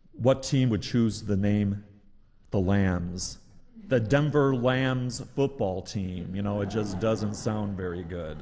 What team would choose the name the Lambs? The Denver Lambs football team. It just doesn't sound very good.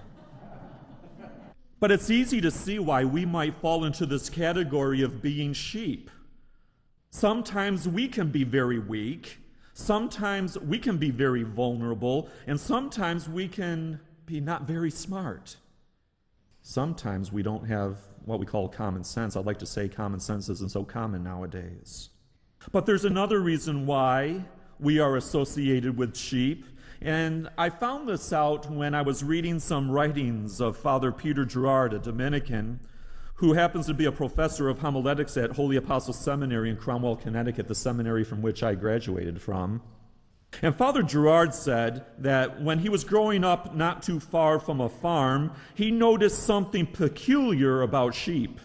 But it's easy to see why we might fall into this category of being sheep. Sometimes we can be very weak. Sometimes we can be very vulnerable. And sometimes we can be not very smart. Sometimes we don't have what we call common sense. I'd like to say common sense isn't so common nowadays. But there's another reason why we are associated with sheep. And I found this out when I was reading some writings of Father Peter Gerard, a Dominican, who happens to be a professor of homiletics at Holy Apostle Seminary in Cromwell, Connecticut, the seminary from which I graduated from. And Father Gerard said that when he was growing up not too far from a farm, he noticed something peculiar about sheep,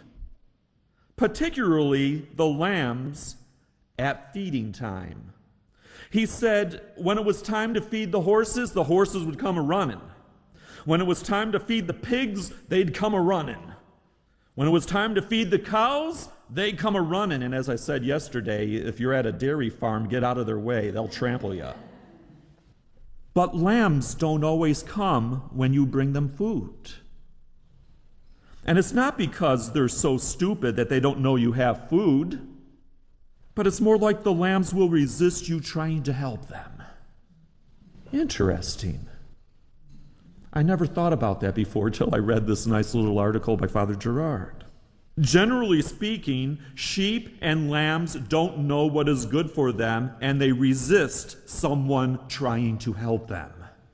particularly the lambs at feeding time. He said when it was time to feed the horses would come a-running. When it was time to feed the pigs, they'd come a-running. When it was time to feed the cows, they'd come a-running. And as I said yesterday, if you're at a dairy farm, get out of their way. They'll trample you. But lambs don't always come when you bring them food. And it's not because they're so stupid that they don't know you have food, but it's more like the lambs will resist you trying to help them. Interesting. I never thought about that before till I read this nice little article by Father Gerard. Generally speaking, sheep and lambs don't know what is good for them, and they resist someone trying to help them.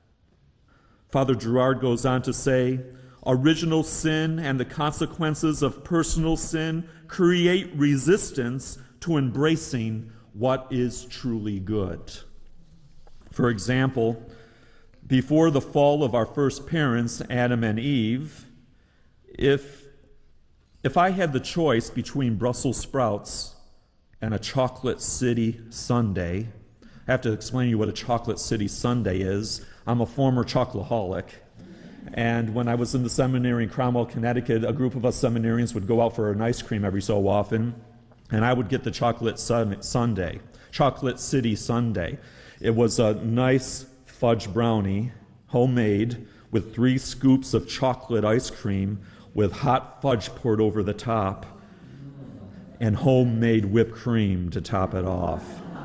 Father Gerard goes on to say, original sin and the consequences of personal sin create resistance to embracing what is truly good. For example, before the fall of our first parents, Adam and Eve, if I had the choice between Brussels sprouts and a chocolate city sundae, I have to explain to you what a chocolate city sundae is. I'm a former chocoholic. And when I was in the seminary in Cromwell, Connecticut, a group of us seminarians would go out for an ice cream every so often, and I would get the chocolate sundae, chocolate city sundae. It was a nice fudge brownie, homemade, with 3 scoops of chocolate ice cream with hot fudge poured over the top and homemade whipped cream to top it off.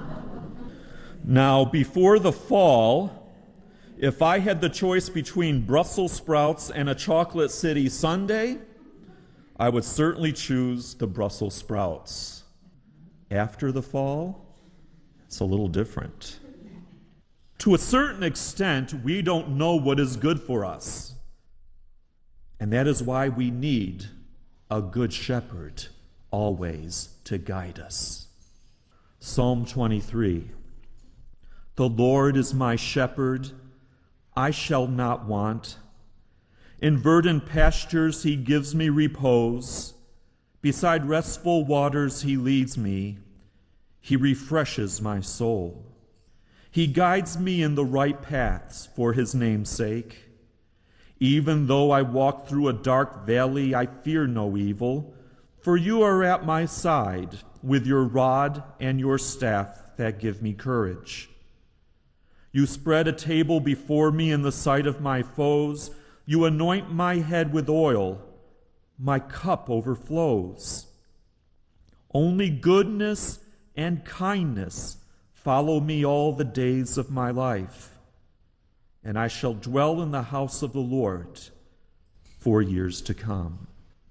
Now, before the fall, if I had the choice between Brussels sprouts and a chocolate city sundae, I would certainly choose the Brussels sprouts. After the fall, it's a little different. To a certain extent, we don't know what is good for us. And that is why we need a good shepherd always to guide us. Psalm 23. The Lord is my shepherd, I shall not want. In verdant pastures he gives me repose. Beside restful waters he leads me. He refreshes my soul. He guides me in the right paths for his name's sake. Even though I walk through a dark valley, I fear no evil, for you are at my side with your rod and your staff that give me courage. You spread a table before me in the sight of my foes. You anoint my head with oil. My cup overflows. Only goodness and kindness follow me all the days of my life, and I shall dwell in the house of the Lord for years to come.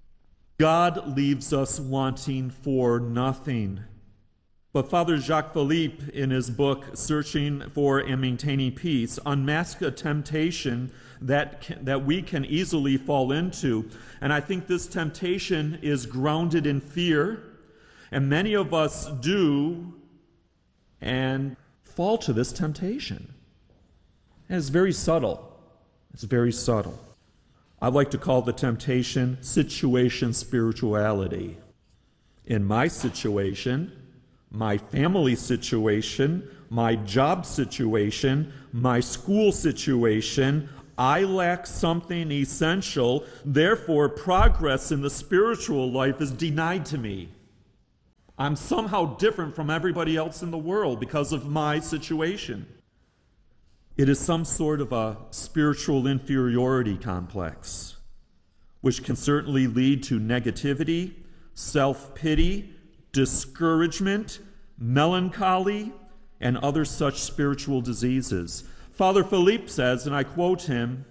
God leaves us wanting for nothing. But Father Jacques Philippe, in his book, Searching for and Maintaining Peace, unmasks a temptation that we can easily fall into. And I think this temptation is grounded in fear, and many of us do and fall to this temptation. And it's very subtle. It's very subtle. I like to call the temptation situation spirituality. In my situation, my family situation, my job situation, my school situation, I lack something essential. Therefore, progress in the spiritual life is denied to me. I'm somehow different from everybody else in the world because of my situation. It is some sort of a spiritual inferiority complex, which can certainly lead to negativity, self-pity, discouragement, melancholy, and other such spiritual diseases. Father Philippe says, and I quote him,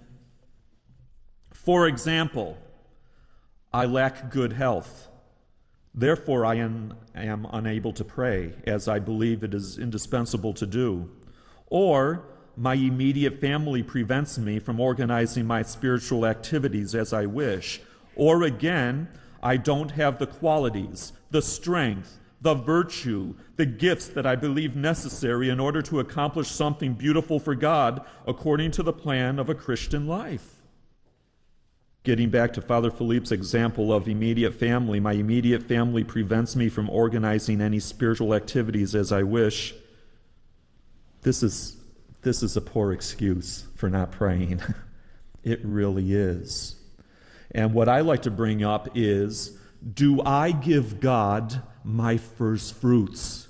"For example, I lack good health. Therefore, I am unable to pray, as I believe it is indispensable to do. Or, my immediate family prevents me from organizing my spiritual activities as I wish. Or again, I don't have the qualities, the strength, the virtue, the gifts that I believe necessary in order to accomplish something beautiful for God according to the plan of a Christian life." Getting back to Father Philippe's example of immediate family, my immediate family prevents me from organizing any spiritual activities as I wish. This is a poor excuse for not praying. It really is. And what I like to bring up is, do I give God my first fruits?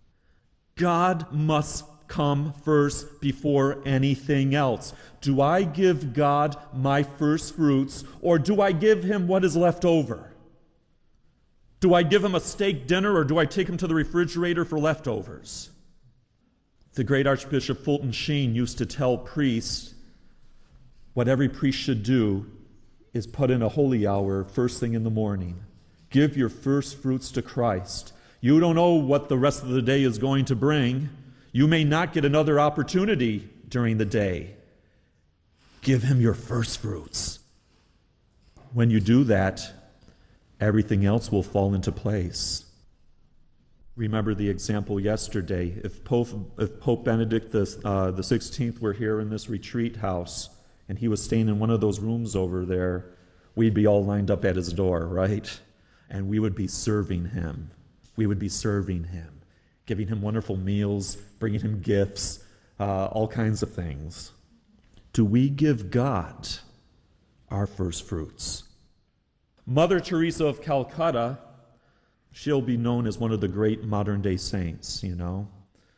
God must come first before anything else. Do I give God my first fruits, or do I give him what is left over? Do I give him a steak dinner, or do I take him to the refrigerator for leftovers? The great Archbishop Fulton Sheen used to tell priests what every priest should do is put in a holy hour first thing in the morning. Give your first fruits to Christ. You don't know what the rest of the day is going to bring. You may not get another opportunity during the day. Give him your first fruits. When you do that, everything else will fall into place. Remember the example yesterday. If Pope Benedict the 16th were here in this retreat house, and he was staying in one of those rooms over there, we'd be all lined up at his door, right? And we would be serving him. We would be serving him, giving him wonderful meals, bringing him gifts, all kinds of things. Do we give God our first fruits? Mother Teresa of Calcutta, she'll be known as one of the great modern-day saints, you know.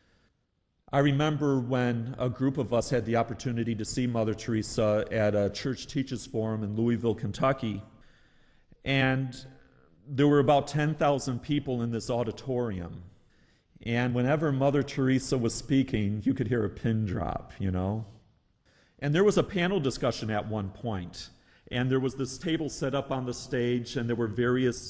I remember when a group of us had the opportunity to see Mother Teresa at a Church Teaches Forum in Louisville, Kentucky, and there were about 10,000 people in this auditorium. And whenever Mother Teresa was speaking, you could hear a pin drop, you know. And there was a panel discussion at one point, and there was this table set up on the stage, and there were various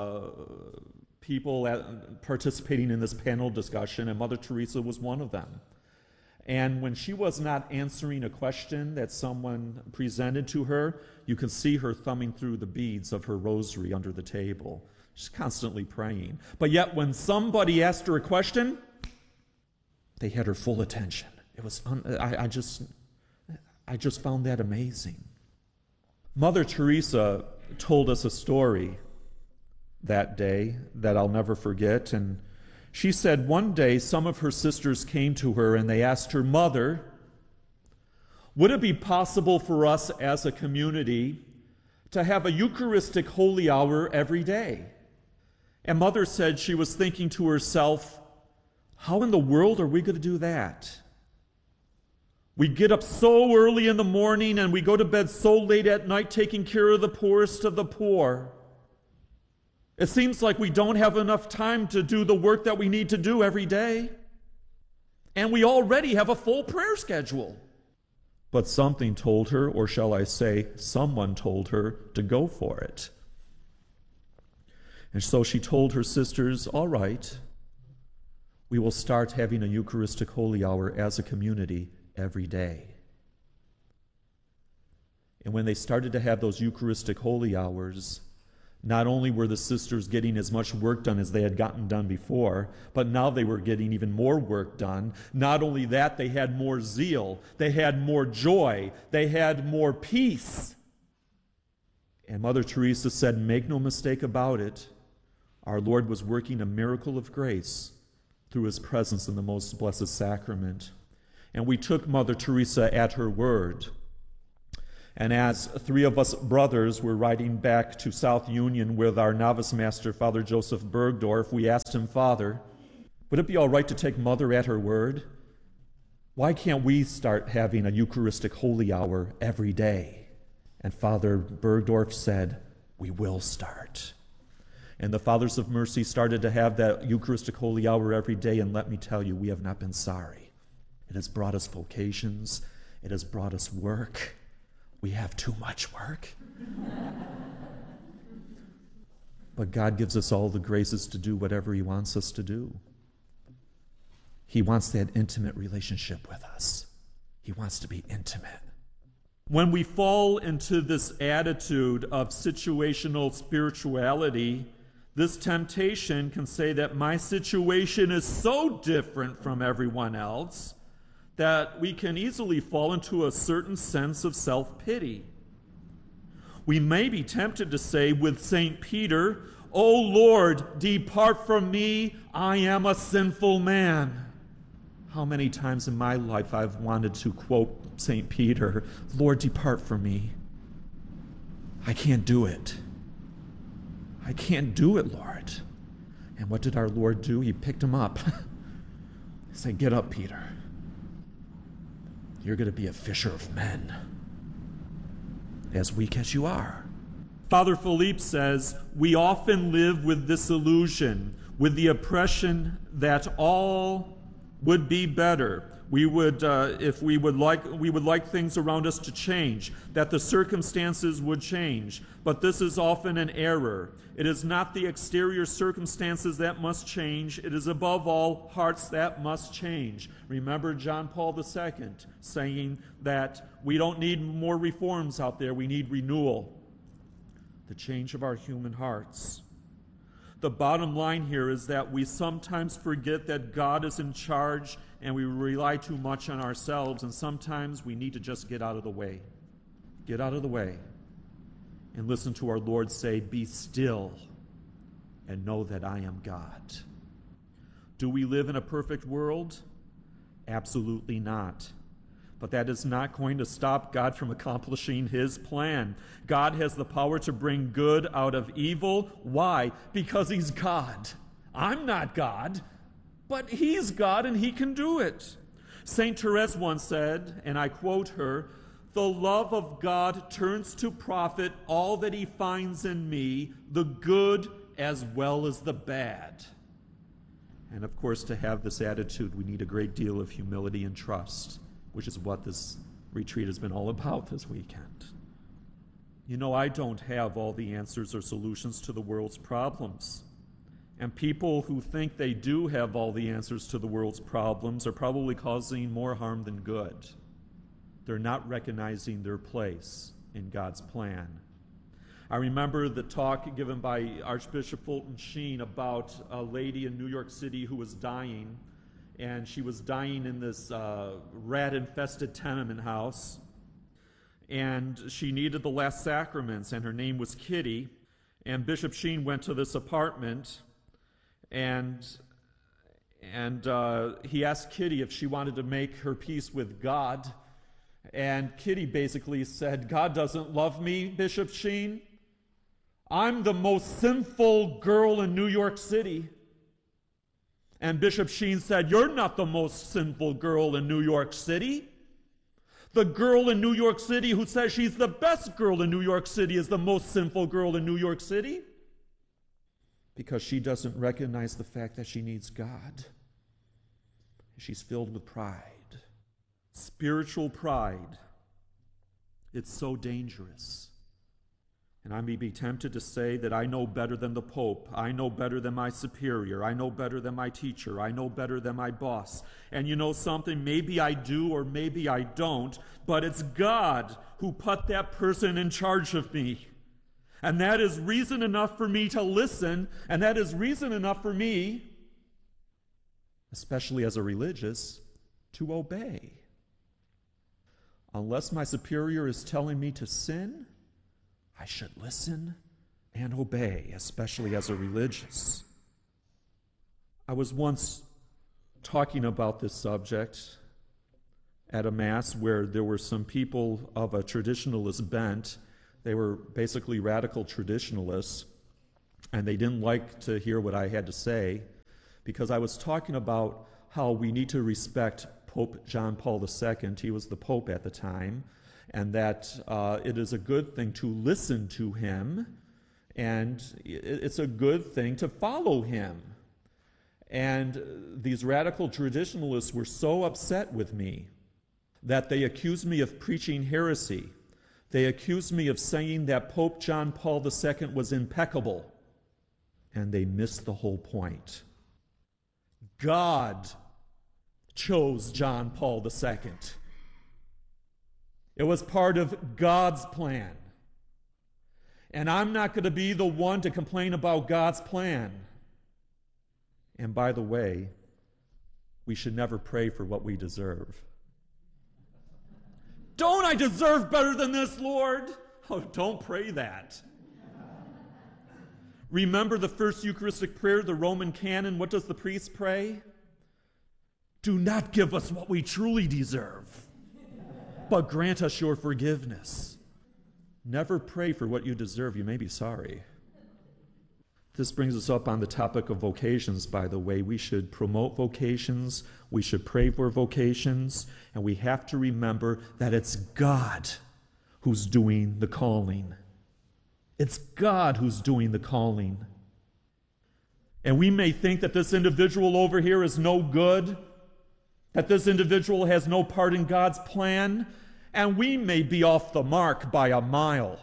people participating in this panel discussion, and Mother Teresa was one of them. And when she was not answering a question that someone presented to her, you could see her thumbing through the beads of her rosary under the table. She's constantly praying. But yet when somebody asked her a question, they had her full attention. It was I just found that amazing. Mother Teresa told us a story that day that I'll never forget, and she said one day some of her sisters came to her and they asked her, "Mother, would it be possible for us as a community to have a Eucharistic holy hour every day?" And Mother said she was thinking to herself, how in the world are we going to do that? We get up so early in the morning and we go to bed so late at night taking care of the poorest of the poor. It seems like we don't have enough time to do the work that we need to do every day. And we already have a full prayer schedule. But something told her, or shall I say, someone told her to go for it. And so she told her sisters, all right, we will start having a Eucharistic Holy Hour as a community every day. And when they started to have those Eucharistic Holy Hours, not only were the sisters getting as much work done as they had gotten done before, but now they were getting even more work done. Not only that, they had more zeal, they had more joy, they had more peace. And Mother Teresa said, make no mistake about it, our Lord was working a miracle of grace through his presence in the most blessed sacrament. And we took Mother Teresa at her word. And as three of us brothers were riding back to South Union with our novice master, Father Joseph Bergdorf, we asked him, Father, would it be all right to take Mother at her word? Why can't we start having a Eucharistic Holy Hour every day? And Father Bergdorf said, we will start. And the Fathers of Mercy started to have that Eucharistic Holy Hour every day, and let me tell you, we have not been sorry. It has brought us vocations. It has brought us work. We have too much work. But God gives us all the graces to do whatever He wants us to do. He wants that intimate relationship with us. He wants to be intimate. When we fall into this attitude of situational spirituality, this temptation can say that my situation is so different from everyone else that we can easily fall into a certain sense of self-pity. We may be tempted to say with St. Peter, "O Lord, depart from me, I am a sinful man." How many times in my life I've wanted to quote St. Peter, "Lord, depart from me. I can't do it. I can't do it, Lord." And what did our Lord do? He picked him up. He said, "Get up, Peter. You're going to be a fisher of men, as weak as you are." Father Philippe says, we often live with this illusion, with the oppression that all would be better. We would like things around us to change, that the circumstances would change. But this is often an error. It is not the exterior circumstances that must change. It is above all hearts that must change. Remember John Paul II saying that we don't need more reforms out there. We need renewal, the change of our human hearts. The bottom line here is that we sometimes forget that God is in charge and we rely too much on ourselves, and sometimes we need to just get out of the way. Get out of the way and listen to our Lord say, "Be still and know that I am God." Do we live in a perfect world? Absolutely not. But that is not going to stop God from accomplishing His plan. God has the power to bring good out of evil. Why? Because He's God. I'm not God, but He's God and He can do it. St. Therese once said, and I quote her, "The love of God turns to profit all that He finds in me, the good as well as the bad." And of course, to have this attitude, we need a great deal of humility and trust, which is what this retreat has been all about this weekend. You know, I don't have all the answers or solutions to the world's problems. And people who think they do have all the answers to the world's problems are probably causing more harm than good. They're not recognizing their place in God's plan. I remember the talk given by Archbishop Fulton Sheen about a lady in New York City who was dying, and she was dying in this rat-infested tenement house, and she needed the last sacraments, and her name was Kitty, and Bishop Sheen went to this apartment, and he asked Kitty if she wanted to make her peace with God, and Kitty basically said, "God doesn't love me, Bishop Sheen. I'm the most sinful girl in New York City." And Bishop Sheen said, "You're not the most sinful girl in New York City. The girl in New York City who says she's the best girl in New York City is the most sinful girl in New York City, because she doesn't recognize the fact that she needs God. She's filled with pride. Spiritual pride. It's so dangerous. And I may be tempted to say that I know better than the Pope. I know better than my superior. I know better than my teacher. I know better than my boss. And you know something? Maybe I do or maybe I don't, but it's God who put that person in charge of me. And that is reason enough for me to listen, and that is reason enough for me, especially as a religious, to obey. Unless my superior is telling me to sin, I should listen and obey, especially as a religious. I was once talking about this subject, at a Mass where there were some people of a traditionalist bent. They were basically radical traditionalists, and they didn't like to hear what I had to say because I was talking about how we need to respect Pope John Paul II. He was the Pope at the time, and that it is a good thing to listen to him, and it's a good thing to follow him. And these radical traditionalists were so upset with me that they accused me of preaching heresy. They accused me of saying that Pope John Paul II was impeccable. And they missed the whole point. God chose John Paul II. It was part of God's plan. And I'm not going to be the one to complain about God's plan. And by the way, we should never pray for what we deserve. Don't I deserve better than this, Lord? Oh, don't pray that. Remember the first Eucharistic prayer, the Roman canon. What does the priest pray? Do not give us what we truly deserve, but grant us your forgiveness. Never pray for what you deserve. You may be sorry. This brings us up on the topic of vocations, by the way. We should promote vocations, we should pray for vocations, and we have to remember that it's God who's doing the calling. It's God who's doing the calling. And we may think that this individual over here is no good, that this individual has no part in God's plan, and we may be off the mark by a mile.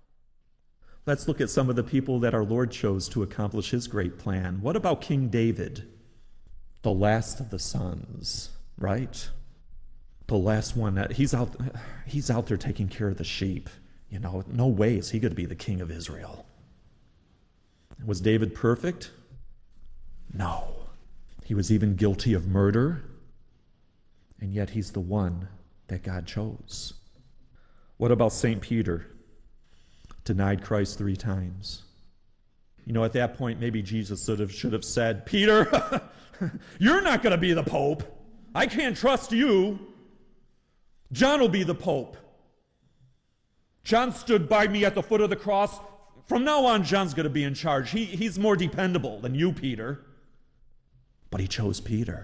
Let's look at some of the people that our Lord chose to accomplish his great plan. What about King David? The last of the sons, right? The last one that he's out there taking care of the sheep. You know, no way is he going to be the king of Israel. Was David perfect? No. He was even guilty of murder, and yet he's the one that God chose. What about St. Peter? Denied Christ 3 times. You know, at that point, maybe Jesus should have said, Peter, you're not going to be the Pope. I can't trust you. John will be the Pope. John stood by me at the foot of the cross. From now on, John's going to be in charge. He's more dependable than you, Peter. But he chose Peter.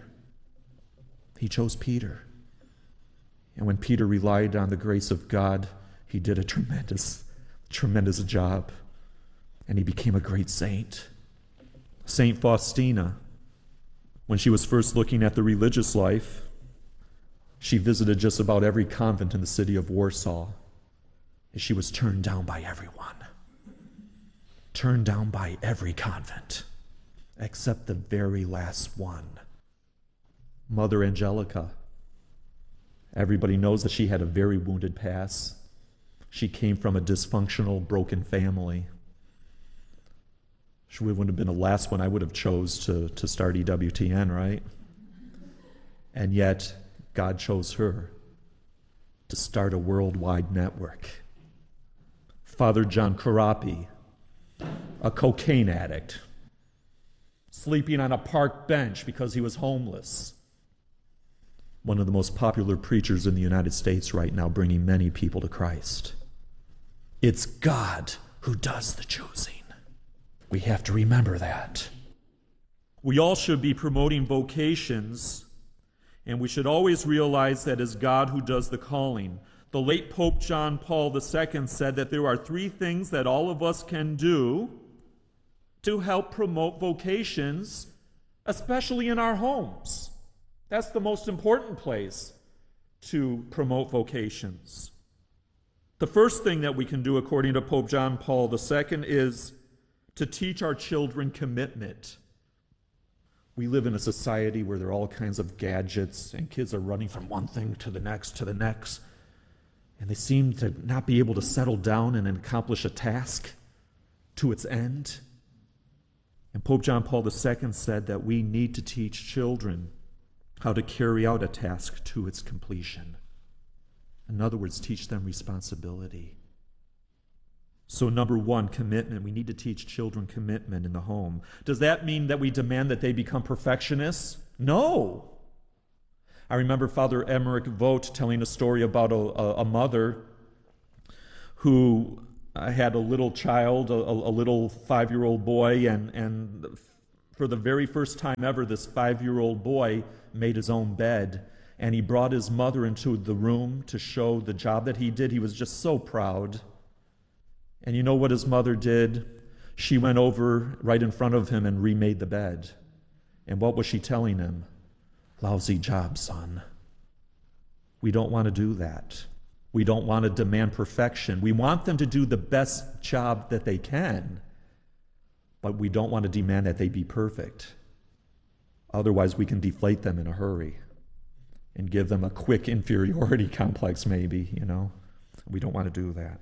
He chose Peter. And when Peter relied on the grace of God, he did a tremendous job. And he became a great saint. Saint Faustina, when she was first looking at the religious life, she visited just about every convent in the city of Warsaw. And she was turned down by everyone. Turned down by every convent, except the very last one. Mother Angelica. Everybody knows that she had a very wounded past. She came from a dysfunctional, broken family. She wouldn't have been the last one I would have chose to start EWTN, right? And yet, God chose her to start a worldwide network. Father John Karapi, a cocaine addict, sleeping on a park bench because he was homeless. One of the most popular preachers in the United States right now, bringing many people to Christ. It's God who does the choosing. We have to remember that. We all should be promoting vocations, and we should always realize that it's God who does the calling. The late Pope John Paul II said that there are 3 things that all of us can do to help promote vocations, especially in our homes. That's the most important place to promote vocations. The first thing that we can do, according to Pope John Paul II, is to teach our children commitment. We live in a society where there are all kinds of gadgets, and kids are running from one thing to the next, and they seem to not be able to settle down and accomplish a task to its end. And Pope John Paul II said that we need to teach children how to carry out a task to its completion. In other words, teach them responsibility. So 1, commitment. We need to teach children commitment in the home. Does that mean that we demand that they become perfectionists? No. I remember Father Emmerich Vogt telling a story about a mother who had a little child, a little 5-year-old boy, and for the very first time ever, this 5-year-old boy made his own bed, and he brought his mother into the room to show the job that he did. He was just so proud. And you know what his mother did? She went over right in front of him and remade the bed. And what was she telling him? Lousy job, son. We don't want to do that. We don't want to demand perfection. We want them to do the best job that they can, but we don't want to demand that they be perfect. Otherwise, we can deflate them in a hurry and give them a quick inferiority complex, maybe, you know. We don't want to do that.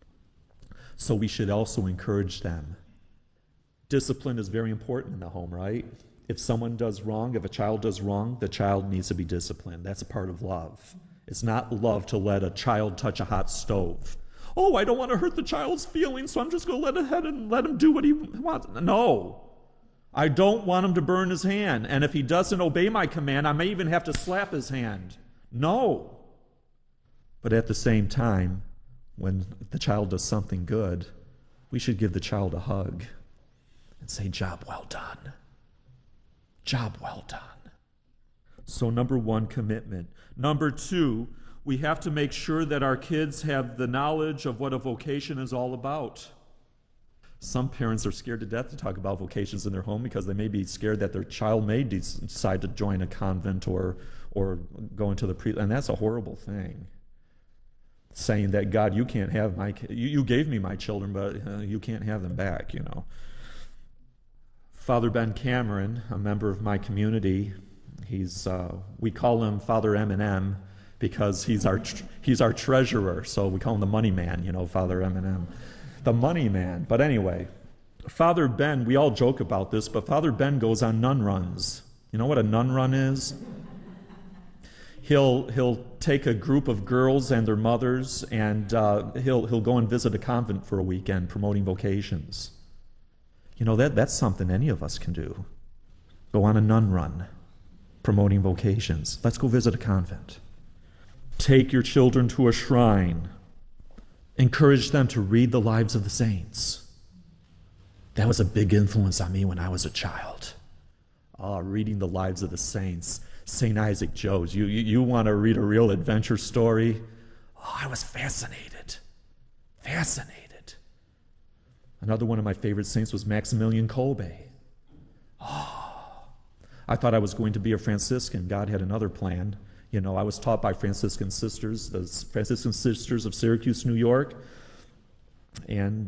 So we should also encourage them. Discipline is very important in the home, right? If someone does wrong, if a child does wrong, the child needs to be disciplined. That's a part of love. It's not love to let a child touch a hot stove. Oh, I don't want to hurt the child's feelings, so I'm just going to let him do what he wants. No. I don't want him to burn his hand. And if he doesn't obey my command, I may even have to slap his hand. No. But at the same time, when the child does something good, we should give the child a hug and say, job well done. Job well done. So number one, commitment. Number two, we have to make sure that our kids have the knowledge of what a vocation is all about. Some parents are scared to death to talk about vocations in their home because they may be scared that their child may decide to join a convent or go into the and that's a horrible thing. Saying that, God, you can't have my you gave me my children, but you can't have them back, you know. Father Ben Cameron, a member of my community, we call him Father M&M because he's our treasurer, so we call him the money man, you know, Father M&M, the money man. But anyway, Father Ben, we all joke about this, but Father Ben goes on nun runs. You know what a nun run is? He'll take a group of girls and their mothers, and he'll go and visit a convent for a weekend promoting vocations. You know, that's something any of us can do. Go on a nun run, promoting vocations. Let's go visit a convent. Take your children to a shrine. Encourage them to read the lives of the saints. That was a big influence on me when I was a child. Reading the lives of the saints. St. Isaac Joes. You want to read a real adventure story? Oh, I was fascinated. Fascinated. Another one of my favorite saints was Maximilian Kolbe. I thought I was going to be a Franciscan. God had another plan. You know, I was taught by Franciscan sisters, the Franciscan Sisters of Syracuse, New York, and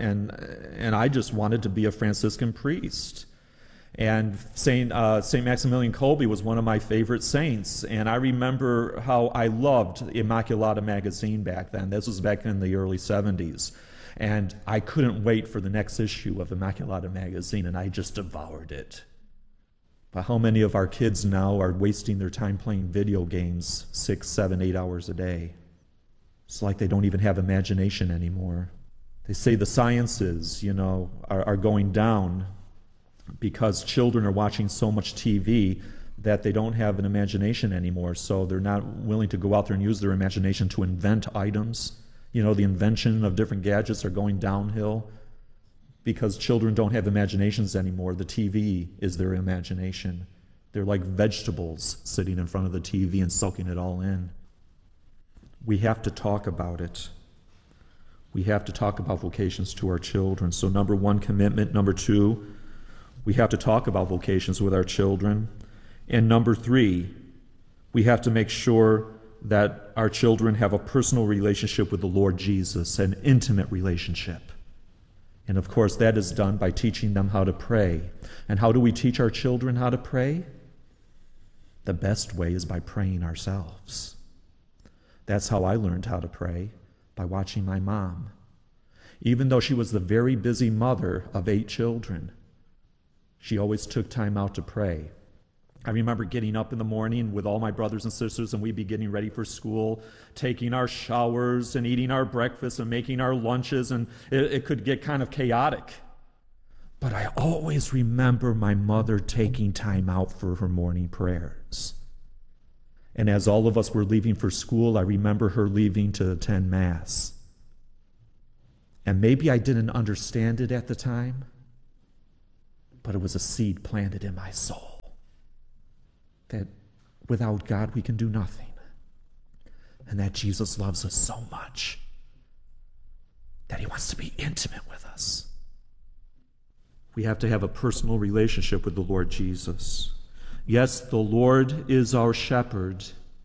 I just wanted to be a Franciscan priest. And Saint Maximilian Kolbe was one of my favorite saints, and I remember how I loved Immaculata magazine back then. This was back in the early 70s. And I couldn't wait for the next issue of Immaculata magazine, and I just devoured it. But how many of our kids now are wasting their time playing video games 6, 7, 8 hours a day? It's like they don't even have imagination anymore. They say the sciences, you know, are going down because children are watching so much TV that they don't have an imagination anymore, so they're not willing to go out there and use their imagination to invent items. You know, the invention of different gadgets are going downhill because children don't have imaginations anymore. The TV is their imagination. They're like vegetables sitting in front of the TV and soaking it all in. We have to talk about it. We have to talk about vocations to our children. So number one, commitment. Number two, we have to talk about vocations with our children. And number three, we have to make sure that our children have a personal relationship with the Lord Jesus, an intimate relationship. And of course, that is done by teaching them how to pray. And how do we teach our children how to pray? The best way is by praying ourselves. That's how I learned how to pray, by watching my mom. Even though she was the very busy mother of 8 children, she always took time out to pray. I remember getting up in the morning with all my brothers and sisters, and we'd be getting ready for school, taking our showers and eating our breakfast and making our lunches, and it could get kind of chaotic. But I always remember my mother taking time out for her morning prayers. And as all of us were leaving for school, I remember her leaving to attend Mass. And maybe I didn't understand it at the time, but it was a seed planted in my soul that without God we can do nothing. And that Jesus loves us so much that he wants to be intimate with us. We have to have a personal relationship with the Lord Jesus. Yes, the Lord is our shepherd,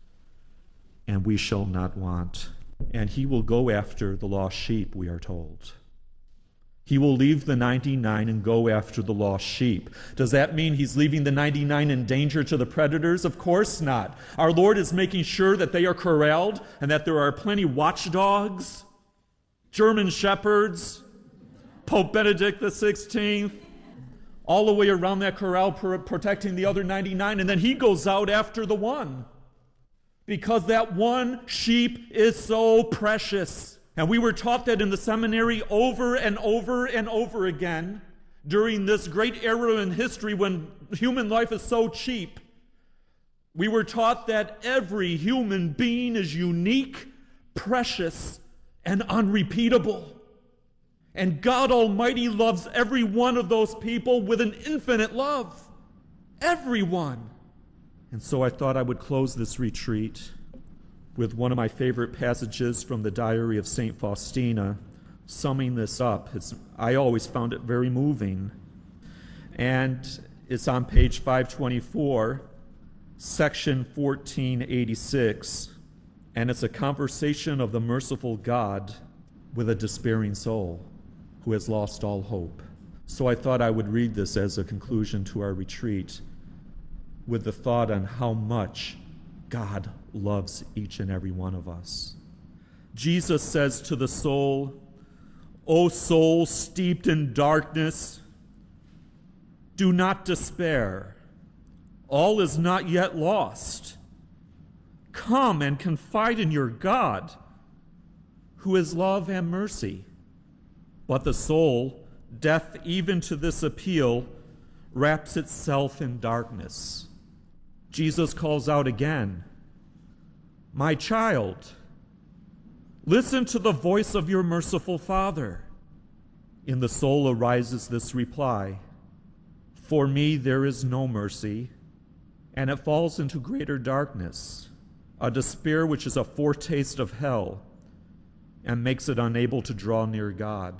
and we shall not want. And he will go after the lost sheep, we are told. He will leave the 99 and go after the lost sheep. Does that mean he's leaving the 99 in danger to the predators? Of course not. Our Lord is making sure that they are corralled and that there are plenty watchdogs, German shepherds, Pope Benedict XVI, all the way around that corral protecting the other 99. And then he goes out after the one because that one sheep is so precious. And we were taught that in the seminary over and over and over again during this great era in history when human life is so cheap. We were taught that every human being is unique, precious, and unrepeatable. And God Almighty loves every one of those people with an infinite love. Everyone. And so I thought I would close this retreat with one of my favorite passages from the diary of St. Faustina, summing this up. I always found it very moving. And it's on page 524, section 1486. And it's a conversation of the merciful God with a despairing soul who has lost all hope. So I thought I would read this as a conclusion to our retreat with the thought on how much God loves each and every one of us. Jesus says to the soul, "O soul steeped in darkness, do not despair. All is not yet lost. Come and confide in your God, who is love and mercy." But the soul, deaf even to this appeal, wraps itself in darkness. Jesus calls out again, "My child, listen to the voice of your merciful Father." In the soul arises this reply, "For me there is no mercy," and it falls into greater darkness, a despair which is a foretaste of hell and makes it unable to draw near God.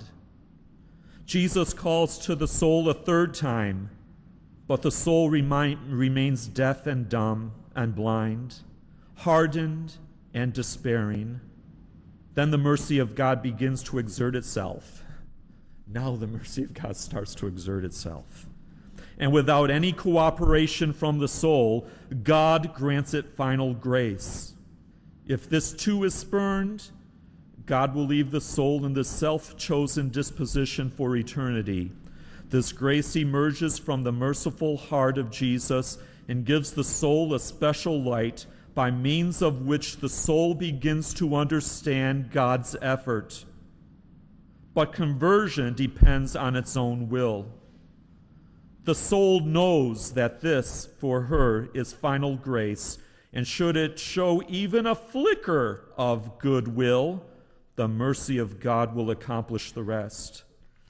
Jesus calls to the soul a third time, but the soul remains deaf and dumb and blind, hardened and despairing. Then the mercy of God begins to exert itself. Now the mercy of God starts to exert itself. And without any cooperation from the soul, God grants it final grace. If this too is spurned, God will leave the soul in this self-chosen disposition for eternity. This grace emerges from the merciful heart of Jesus and gives the soul a special light by means of which the soul begins to understand God's effort. But conversion depends on its own will. The soul knows that this, for her, is final grace, and should it show even a flicker of goodwill, the mercy of God will accomplish the rest.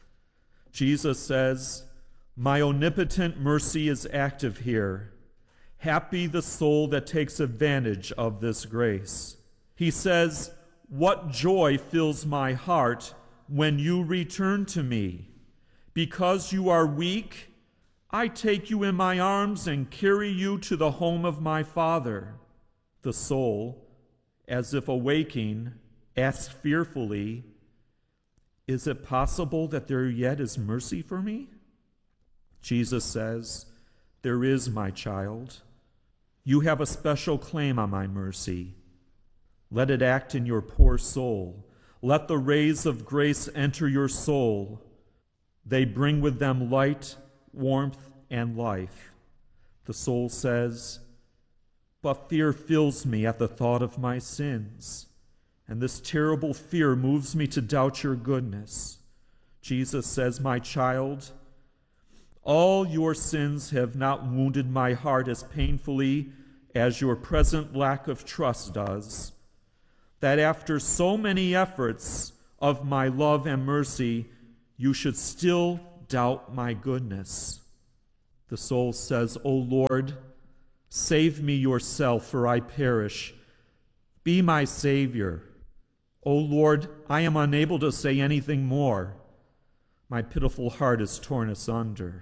Jesus says, "My omnipotent mercy is active here. Happy the soul that takes advantage of this grace." He says, "What joy fills my heart when you return to me. Because you are weak, I take you in my arms and carry you to the home of my Father." The soul, as if awaking, asks fearfully, "Is it possible that there yet is mercy for me?" Jesus says, "There is, my child. You have a special claim on my mercy. Let it act in your poor soul. Let the rays of grace enter your soul. They bring with them light, warmth, and life." The soul says, "But fear fills me at the thought of my sins, and this terrible fear moves me to doubt your goodness." Jesus says, "My child, all your sins have not wounded my heart as painfully as your present lack of trust does, that after so many efforts of my love and mercy, you should still doubt my goodness. The soul says, O Lord, save me yourself, for I perish. Be my Savior. O Lord, I am unable to say anything more. My pitiful heart is torn asunder.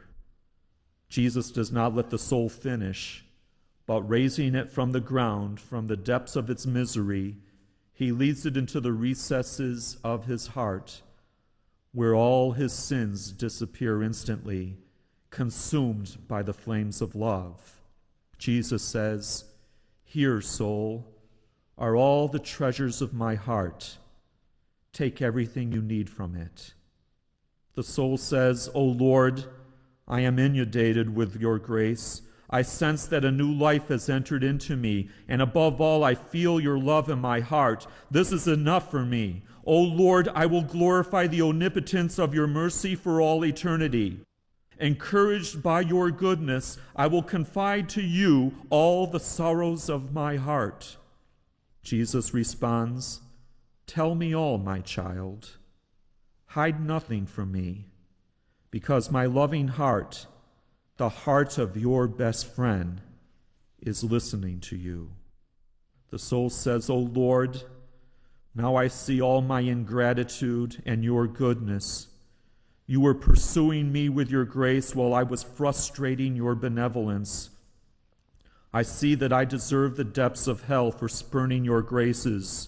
Jesus does not let the soul finish, but raising it from the ground, from the depths of its misery, he leads it into the recesses of his heart, where all his sins disappear instantly, consumed by the flames of love. Jesus says, Here, soul, are all the treasures of my heart. Take everything you need from it. The soul says, O Lord, I am inundated with your grace. I sense that a new life has entered into me, and above all, I feel your love in my heart. This is enough for me. O Lord, I will glorify the omnipotence of your mercy for all eternity. Encouraged by your goodness, I will confide to you all the sorrows of my heart. Jesus responds, Tell me all, my child. Hide nothing from me, because my loving heart, the heart of your best friend, is listening to you. The soul says, O Lord, now I see all my ingratitude and your goodness. You were pursuing me with your grace while I was frustrating your benevolence. I see that I deserve the depths of hell for spurning your graces.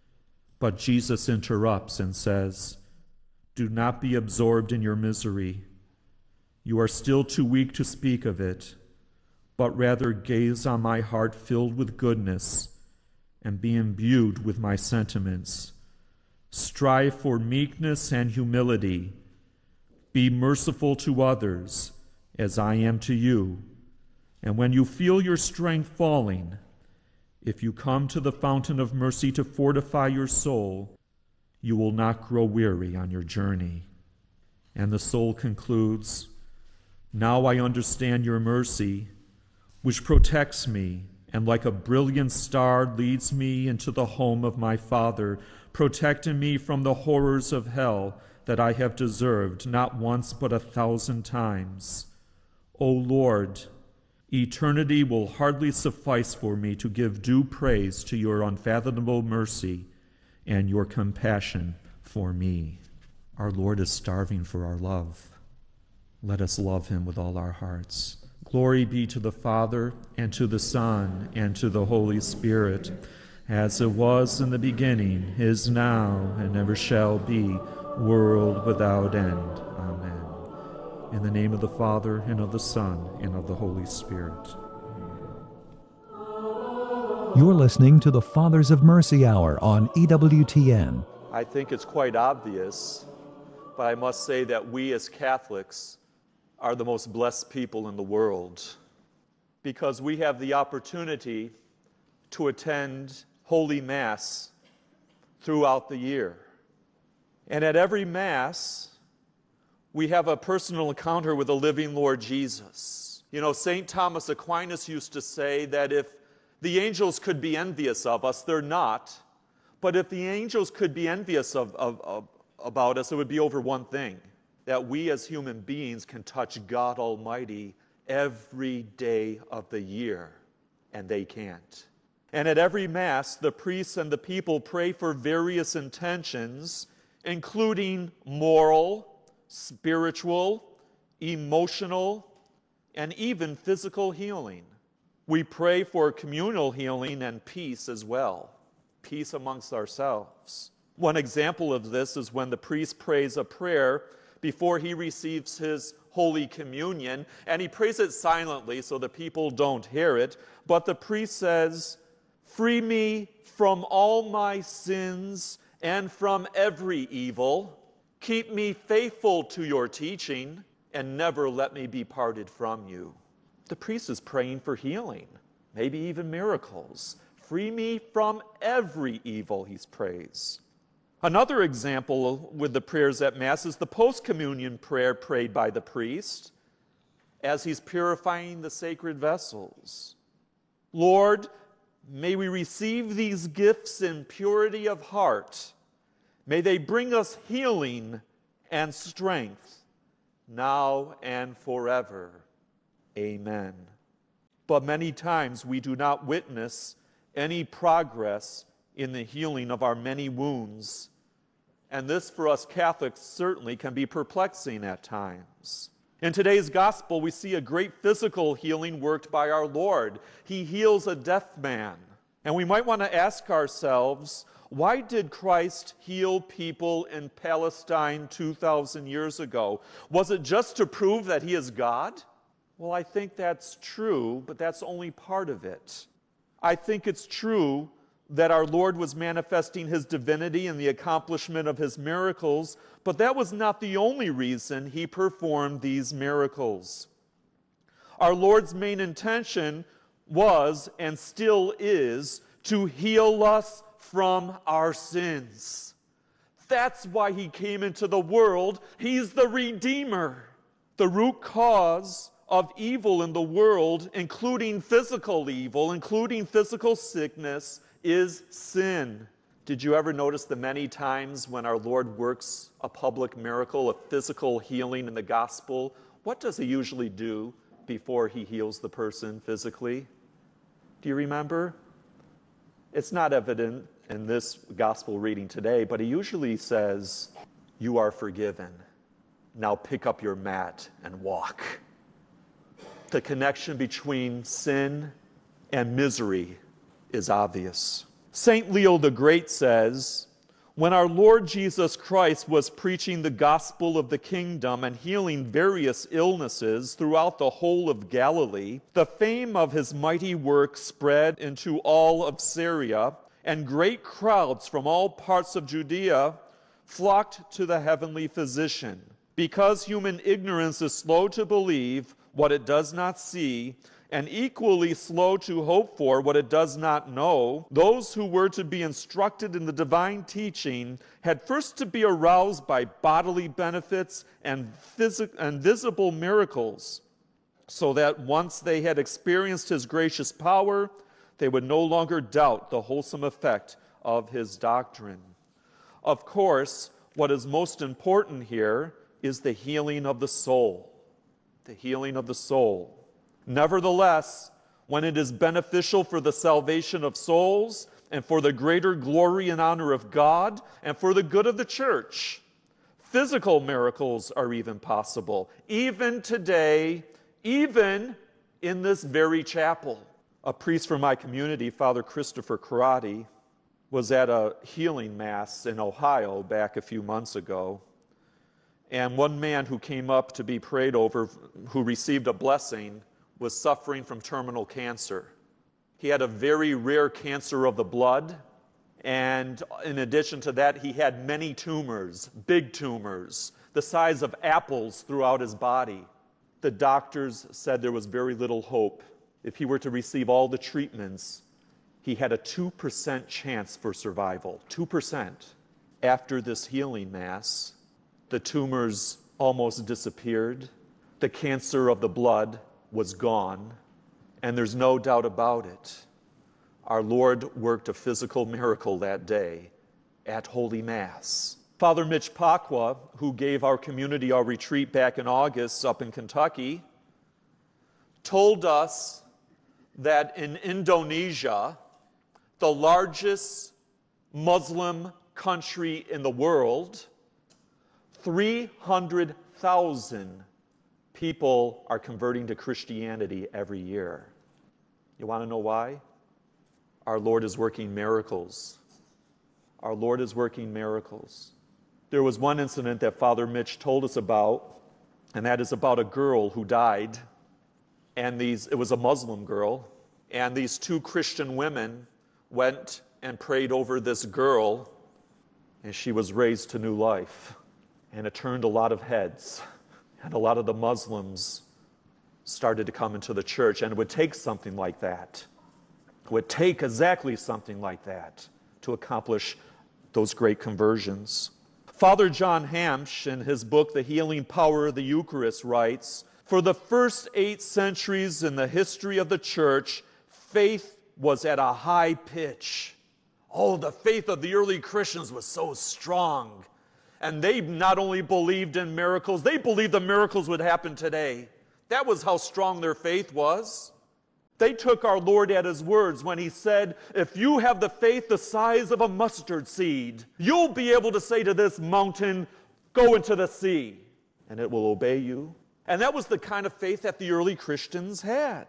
But Jesus interrupts and says, Do not be absorbed in your misery. You are still too weak to speak of it, but rather gaze on my heart filled with goodness and be imbued with my sentiments. Strive for meekness and humility. Be merciful to others as I am to you. And when you feel your strength falling, if you come to the fountain of mercy to fortify your soul, you will not grow weary on your journey. And the soul concludes, Now I understand your mercy, which protects me, and like a brilliant star leads me into the home of my Father, protecting me from the horrors of hell that I have deserved not once but 1,000 times. O Lord, eternity will hardly suffice for me to give due praise to your unfathomable mercy and your compassion for me. Our Lord is starving for our love. Let us love him with all our hearts. Glory be to the Father, and to the Son, and to the Holy Spirit, as it was in the beginning, is now, and ever shall be, world without end. Amen. In the name of the Father, and of the Son, and of the Holy Spirit. You're listening to the Fathers of Mercy Hour on EWTN. I think it's quite obvious, but I must say that we as Catholics are the most blessed people in the world because we have the opportunity to attend Holy Mass throughout the year. And at every Mass, we have a personal encounter with the living Lord Jesus. You know, St. Thomas Aquinas used to say that if the angels could be envious of us, they're not, but if the angels could be envious about us, it would be over one thing, that we as human beings can touch God Almighty every day of the year, and they can't. And at every Mass, the priests and the people pray for various intentions, including moral, spiritual, emotional, and even physical healing. We pray for communal healing and peace as well, peace amongst ourselves. One example of this is when the priest prays a prayer before he receives his Holy Communion, and he prays it silently so the people don't hear it, but the priest says, Free me from all my sins and from every evil. Keep me faithful to your teaching, and never let me be parted from you. The priest is praying for healing, maybe even miracles. Free me from every evil, he prays. Another example with the prayers at Mass is the post-communion prayer prayed by the priest as he's purifying the sacred vessels. Lord, may we receive these gifts in purity of heart. May they bring us healing and strength, now and forever. Amen. But many times we do not witness any progress in the healing of our many wounds. And this, for us Catholics, certainly can be perplexing at times. In today's gospel, we see a great physical healing worked by our Lord. He heals a deaf man. And we might want to ask ourselves, why did Christ heal people in Palestine 2,000 years ago? Was it just to prove that he is God? Well, I think that's true, but that's only part of it. I think it's true that our Lord was manifesting his divinity in the accomplishment of his miracles, but that was not the only reason he performed these miracles. Our Lord's main intention was, and still is, to heal us from our sins. That's why he came into the world. He's the Redeemer. The root cause of evil in the world, including physical evil, including physical sickness, is sin. Did you ever notice the many times when our Lord works a public miracle, a physical healing in the gospel? What does he usually do before he heals the person physically? Do you remember? It's not evident in this gospel reading today, but he usually says, "You are forgiven. Now pick up your mat and walk." The connection between sin and misery is obvious. St. Leo the Great says, when our Lord Jesus Christ was preaching the gospel of the kingdom and healing various illnesses throughout the whole of Galilee, the fame of his mighty work spread into all of Syria, and great crowds from all parts of Judea flocked to the heavenly physician. Because human ignorance is slow to believe what it does not see, and equally slow to hope for what it does not know, those who were to be instructed in the divine teaching had first to be aroused by bodily benefits and visible miracles, so that once they had experienced his gracious power, they would no longer doubt the wholesome effect of his doctrine. Of course, what is most important here is the healing of the soul. The healing of the soul. Nevertheless, when it is beneficial for the salvation of souls and for the greater glory and honor of God and for the good of the church, physical miracles are even possible. Even today, even in this very chapel. A priest from my community, Father Christopher Karate, was at a healing mass in Ohio back a few months ago. And one man who came up to be prayed over, who received a blessing, was suffering from terminal cancer. He had a very rare cancer of the blood, and in addition to that, he had many tumors, big tumors, the size of apples throughout his body. The doctors said there was very little hope. If he were to receive all the treatments, he had a 2% chance for survival. 2%. After this healing mass, the tumors almost disappeared. The cancer of the blood was gone, and there's no doubt about it. Our Lord worked a physical miracle that day at Holy Mass. Father Mitch Pacwa, who gave our community our retreat back in August up in Kentucky, told us that in Indonesia, the largest Muslim country in the world, 300,000 people are converting to Christianity every year. You want to know why? Our Lord is working miracles. Our Lord is working miracles. There was one incident that Father Mitch told us about, and that is about a girl who died. And it was a Muslim girl, and these two Christian women went and prayed over this girl, and she was raised to new life. And it turned a lot of heads. And a lot of the Muslims started to come into the church. And it would take something like that. It would take exactly something like that to accomplish those great conversions. Father John Hamsch, in his book, The Healing Power of the Eucharist, writes, for the first 8 centuries in the history of the church, faith was at a high pitch. Oh, the faith of the early Christians was so strong. And they not only believed in miracles, they believed the miracles would happen today. That was how strong their faith was. They took our Lord at His words when He said, if you have the faith the size of a mustard seed, you'll be able to say to this mountain, go into the sea, and it will obey you. And that was the kind of faith that the early Christians had.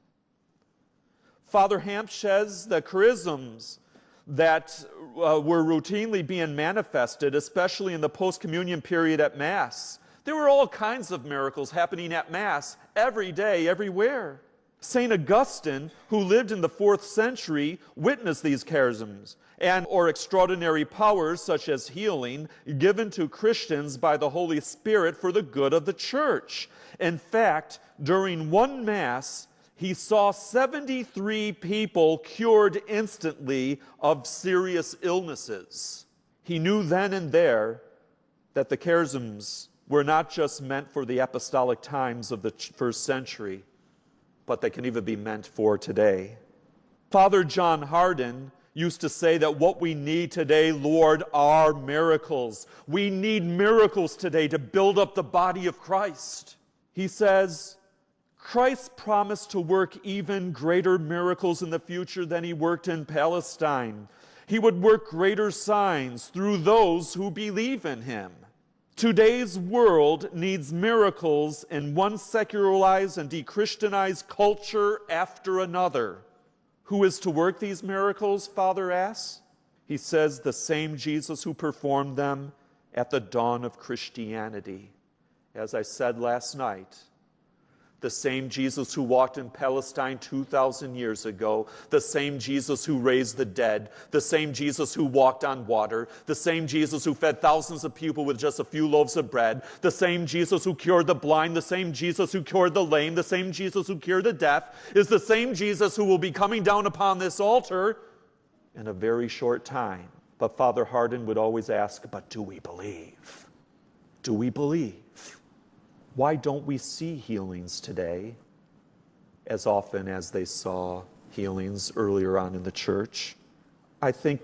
Father Hamp says the charisms that were routinely being manifested, especially in the post-communion period at Mass, there were all kinds of miracles happening at Mass every day, everywhere. St. Augustine, who lived in the 4th century, witnessed these charisms or extraordinary powers such as healing given to Christians by the Holy Spirit for the good of the church. In fact, during one Mass, he saw 73 people cured instantly of serious illnesses. He knew then and there that the charisms were not just meant for the apostolic times of the 1st century, but they can even be meant for today. Father John Hardin used to say that what we need today, Lord, are miracles. We need miracles today to build up the body of Christ. He says, Christ promised to work even greater miracles in the future than He worked in Palestine. He would work greater signs through those who believe in Him. Today's world needs miracles in one secularized and de-Christianized culture after another. Who is to work these miracles, Father asks? He says the same Jesus who performed them at the dawn of Christianity. As I said last night, the same Jesus who walked in Palestine 2,000 years ago, the same Jesus who raised the dead, the same Jesus who walked on water, the same Jesus who fed thousands of people with just a few loaves of bread, the same Jesus who cured the blind, the same Jesus who cured the lame, the same Jesus who cured the deaf, is the same Jesus who will be coming down upon this altar in a very short time. But Father Hardin would always ask, but do we believe? Do we believe? Why don't we see healings today as often as they saw healings earlier on in the church? I think,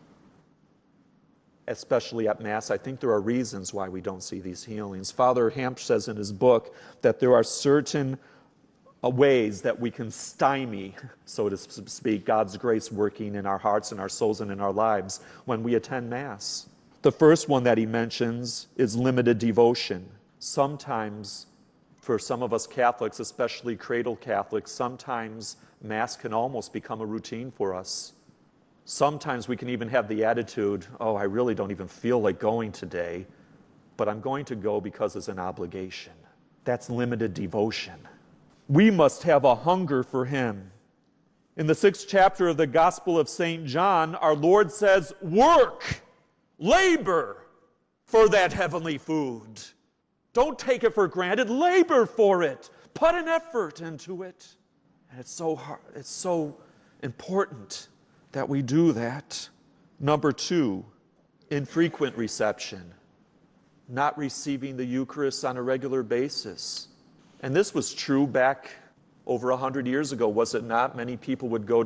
especially at Mass, I think there are reasons why we don't see these healings. Father Hamp says in his book that there are certain ways that we can stymie, so to speak, God's grace working in our hearts and our souls and in our lives when we attend Mass. The first one that he mentions is limited devotion. Sometimes, for some of us Catholics, especially cradle Catholics, sometimes Mass can almost become a routine for us. Sometimes we can even have the attitude, oh, I really don't even feel like going today, but I'm going to go because it's an obligation. That's limited devotion. We must have a hunger for Him. In the 6th chapter of the Gospel of St. John, our Lord says, work, labor for that heavenly food. Don't take it for granted. Labor for it. Put an effort into it. And it's so hard. It's so important that we do that. Number 2, infrequent reception. Not receiving the Eucharist on a regular basis. And this was true back over 100 years ago, was it not? Many people would go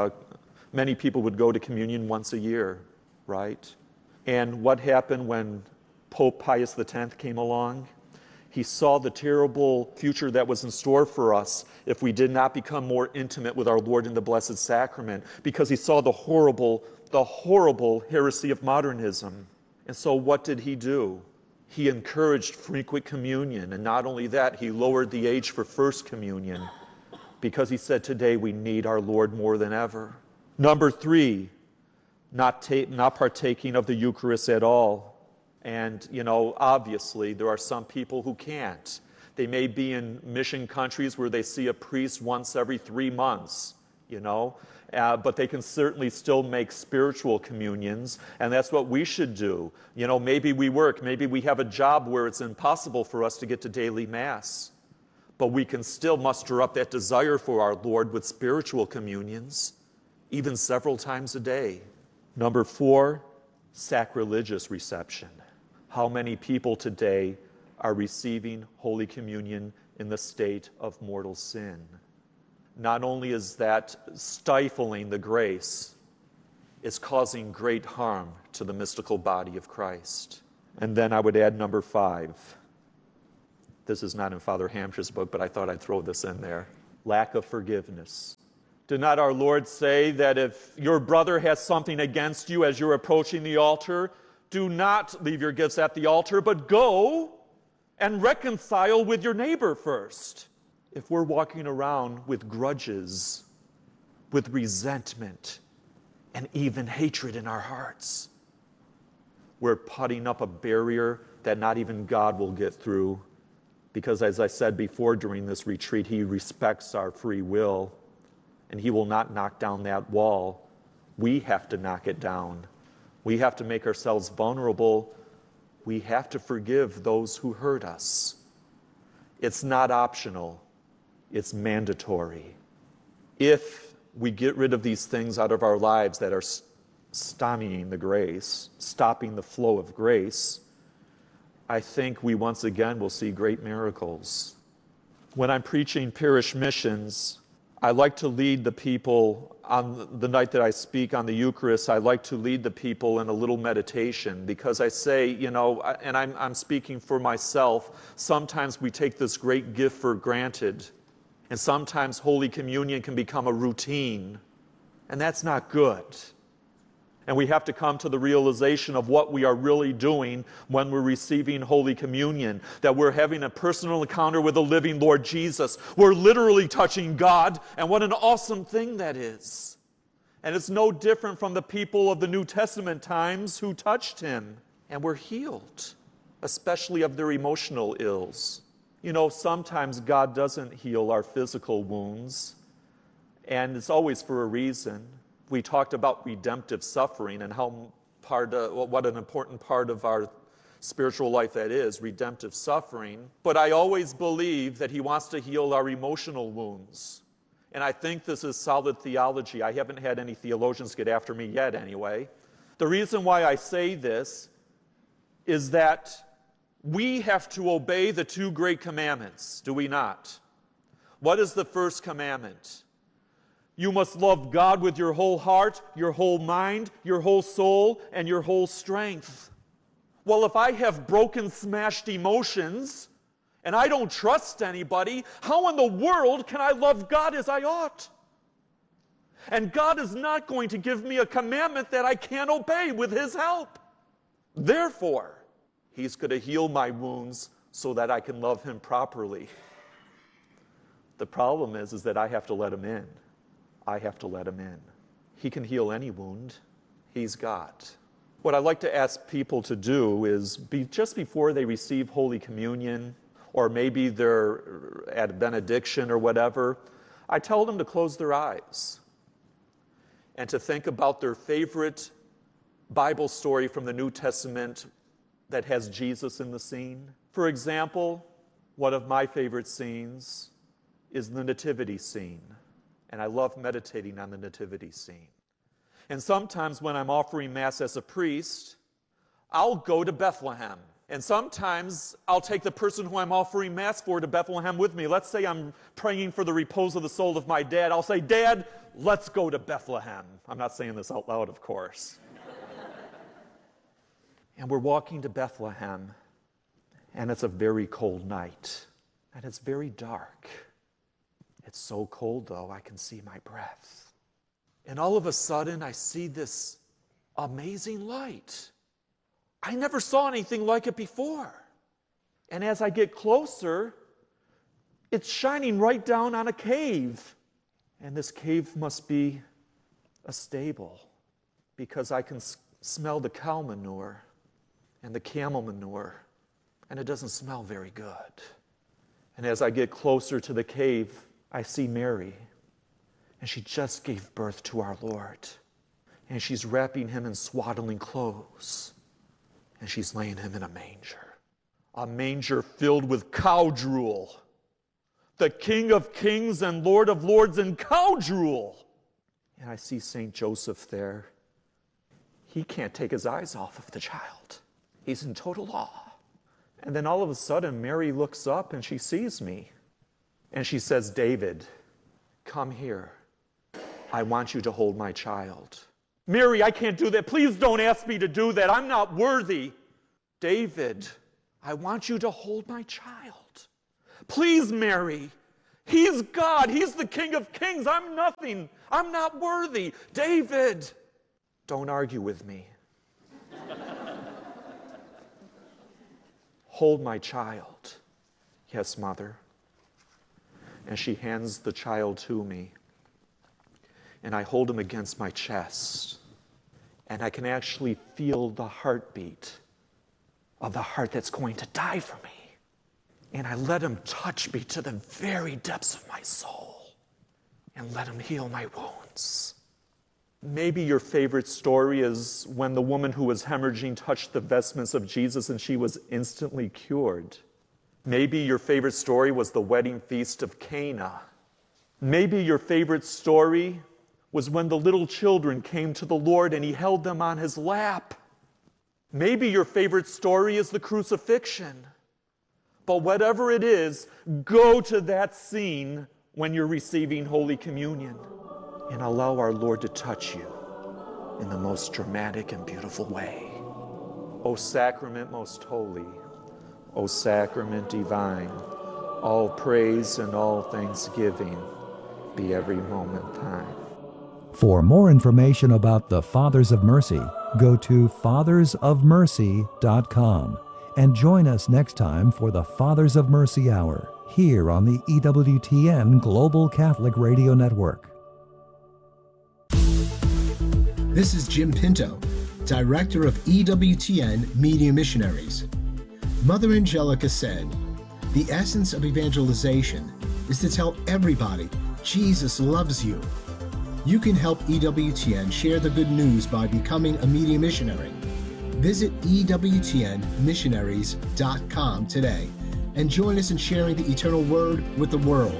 to communion once a year, right? And what happened when Pope Pius X came along? He saw the terrible future that was in store for us if we did not become more intimate with our Lord in the Blessed Sacrament, because he saw the horrible heresy of modernism. And so what did he do? He encouraged frequent communion, and not only that, he lowered the age for First Communion, because he said today we need our Lord more than ever. Number 3, not partaking of the Eucharist at all. And, obviously, there are some people who can't. They may be in mission countries where they see a priest once every 3 months, but they can certainly still make spiritual communions, and that's what we should do. Maybe we work, maybe we have a job where it's impossible for us to get to daily Mass, but we can still muster up that desire for our Lord with spiritual communions, even several times a day. Number 4, sacrilegious reception. How many people today are receiving Holy Communion in the state of mortal sin? not only is that stifling the grace, it's causing great harm to the mystical body of Christ. And then I would add number 5. This is not in Father Hamsher's book, but I thought I'd throw this in there. Lack of forgiveness. Did not our Lord say that if your brother has something against you as you're approaching the altar, do not leave your gifts at the altar, but go and reconcile with your neighbor first? If we're walking around with grudges, with resentment, and even hatred in our hearts, we're putting up a barrier that not even God will get through. Because as I said before during this retreat, He respects our free will, and He will not knock down that wall. We have to knock it down. We have to make ourselves vulnerable. We have to forgive those who hurt us. It's not optional. It's mandatory. If we get rid of these things out of our lives that are stymieing the grace, stopping the flow of grace, I think we once again will see great miracles. When I'm preaching parish missions, I like to lead the people on the night that I speak on the Eucharist. I like to lead the people in a little meditation, because I say, and I'm speaking for myself, sometimes we take this great gift for granted, and sometimes Holy Communion can become a routine, and that's not good. And we have to come to the realization of what we are really doing when we're receiving Holy Communion, that we're having a personal encounter with the living Lord Jesus. We're literally touching God, and what an awesome thing that is. And it's no different from the people of the New Testament times who touched Him and were healed, especially of their emotional ills. Sometimes God doesn't heal our physical wounds, and it's always for a reason. We talked about redemptive suffering and what an important part of our spiritual life that is, redemptive suffering. But I always believe that He wants to heal our emotional wounds. And I think this is solid theology. I haven't had any theologians get after me yet anyway. The reason why I say this is that we have to obey the 2 great commandments, do we not? What is the first commandment? You must love God with your whole heart, your whole mind, your whole soul, and your whole strength. Well, if I have broken, smashed emotions, and I don't trust anybody, how in the world can I love God as I ought? And God is not going to give me a commandment that I can't obey with His help. Therefore, He's going to heal my wounds so that I can love Him properly. The problem is that I have to let Him in. I have to let Him in. He can heal any wound. He's God. What I like to ask people to do is, just before they receive Holy Communion, or maybe they're at a benediction or whatever, I tell them to close their eyes and to think about their favorite Bible story from the New Testament that has Jesus in the scene. For example, one of my favorite scenes is the nativity scene. And I love meditating on the nativity scene. And sometimes when I'm offering Mass as a priest, I'll go to Bethlehem. And sometimes I'll take the person who I'm offering Mass for to Bethlehem with me. Let's say I'm praying for the repose of the soul of my dad. I'll say, Dad, let's go to Bethlehem. I'm not saying this out loud, of course. And we're walking to Bethlehem, and it's a very cold night, and it's very dark. It's so cold, though, I can see my breath. And all of a sudden, I see this amazing light. I never saw anything like it before. And as I get closer, it's shining right down on a cave. And this cave must be a stable, because I can smell the cow manure and the camel manure, and it doesn't smell very good. And as I get closer to the cave, I see Mary, and she just gave birth to our Lord. And she's wrapping Him in swaddling clothes, and she's laying Him in a manger filled with cow drool. The King of Kings and Lord of Lords in cow drool. And I see St. Joseph there. He can't take his eyes off of the child. He's in total awe. And then all of a sudden, Mary looks up and she sees me. And she says, David, come here. I want you to hold my child. Mary, I can't do that. Please don't ask me to do that. I'm not worthy. David, I want you to hold my child. Please, Mary. He's God. He's the King of Kings. I'm nothing. I'm not worthy. David, don't argue with me. Hold my child. Yes, Mother. And she hands the child to me. And I hold him against my chest. And I can actually feel the heartbeat of the heart that's going to die for me. And I let him touch me to the very depths of my soul. And let him heal my wounds. Maybe your favorite story is when the woman who was hemorrhaging touched the vestments of Jesus and she was instantly cured. Maybe your favorite story was the wedding feast of Cana. Maybe your favorite story was when the little children came to the Lord and he held them on his lap. Maybe your favorite story is the crucifixion. But whatever it is, go to that scene when you're receiving Holy Communion and allow our Lord to touch you in the most dramatic and beautiful way. O sacrament most holy, O sacrament divine, all praise and all thanksgiving be every moment thine. For more information about the Fathers of Mercy, go to fathersofmercy.com and join us next time for the Fathers of Mercy Hour here on the EWTN Global Catholic Radio Network. This is Jim Pinto, Director of EWTN Media Missionaries. Mother Angelica said, "The essence of evangelization is to tell everybody Jesus loves you." You can help EWTN share the good news by becoming a media missionary. Visit EWTNmissionaries.com today and join us in sharing the eternal word with the world.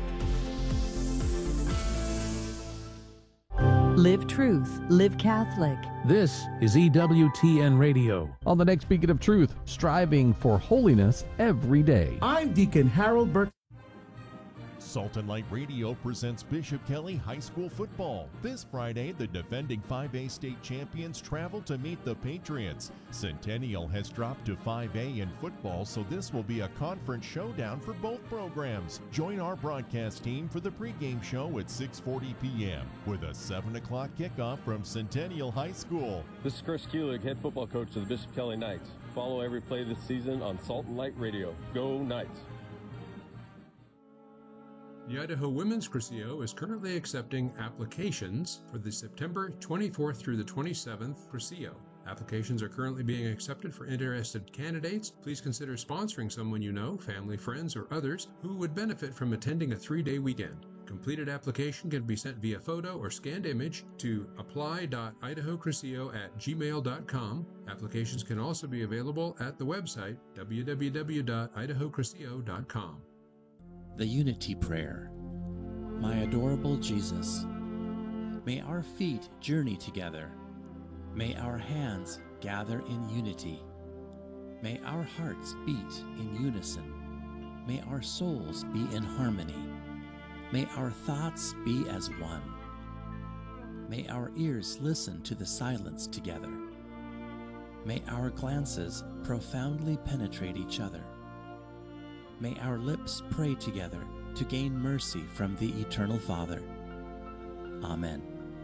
Live truth, live Catholic. This is EWTN Radio. On the next Beacon of Truth, striving for holiness every day. I'm Deacon Harold Burke. Salt and Light Radio presents Bishop Kelly High School football. This Friday, the defending 5A state champions travel to meet the Patriots. Centennial has dropped to 5A in football, so this will be a conference showdown for both programs. Join our broadcast team for the pregame show at 6:40 p.m. with a 7 o'clock kickoff from Centennial High School. This is Chris Kulig, head football coach of the Bishop Kelly Knights. Follow every play this season on Salt and Light Radio. Go Knights! The Idaho Women's Crucio is currently accepting applications for the September 24th through the 27th Crucio. Applications are currently being accepted for interested candidates. Please consider sponsoring someone you know, family, friends, or others who would benefit from attending a 3-day weekend. Completed application can be sent via photo or scanned image to apply.idahocrucio@gmail.com. Applications can also be available at the website www.idahocrucio.com. The Unity Prayer. My adorable Jesus, may our feet journey together. May our hands gather in unity. May our hearts beat in unison. May our souls be in harmony. May our thoughts be as one. May our ears listen to the silence together. May our glances profoundly penetrate each other. May our lips pray together to gain mercy from the Eternal Father. Amen.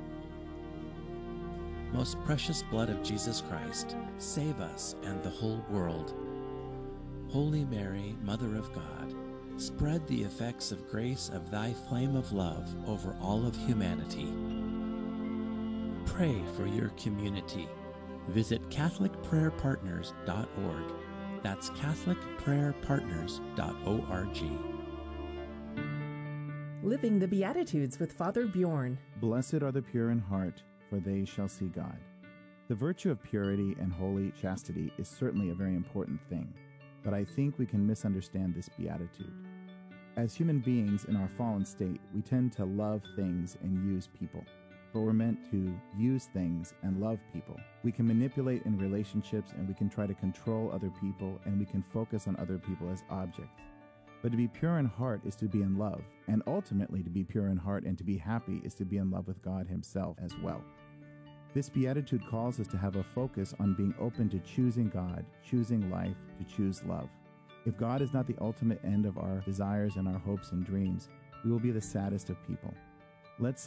Most precious blood of Jesus Christ, save us and the whole world. Holy Mary, Mother of God, spread the effects of grace of thy flame of love over all of humanity. Pray for your community. Visit CatholicPrayerPartners.org. That's CatholicPrayerPartners.org. Living the Beatitudes with Father Bjorn. Blessed are the pure in heart, for they shall see God. The virtue of purity and holy chastity is certainly a very important thing, but I think we can misunderstand this beatitude. As human beings in our fallen state, we tend to love things and use people. But we're meant to use things and love people. We can manipulate in relationships, and we can try to control other people, and we can focus on other people as objects. But to be pure in heart is to be in love, and ultimately to be pure in heart and to be happy is to be in love with God himself as well. This beatitude calls us to have a focus on being open to choosing God, choosing life, to choose love. If God is not the ultimate end of our desires and our hopes and dreams, we will be the saddest of people. Let's